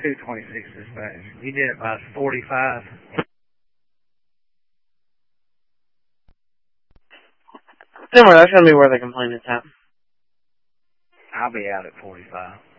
226 dispatch. You did it by 45. Don't worry, that's going to be where the complaint is at. I'll be out at 45.